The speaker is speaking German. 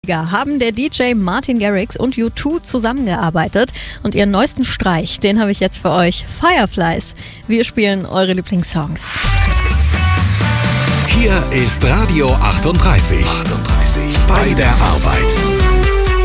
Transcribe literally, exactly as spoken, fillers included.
Haben der D J Martin Garrix und U zwei zusammengearbeitet und ihren neuesten Streich, den habe ich jetzt für euch, Fireflies. Wir spielen eure Lieblingssongs. Hier ist Radio achtunddreißig. achtunddreißig bei der Arbeit.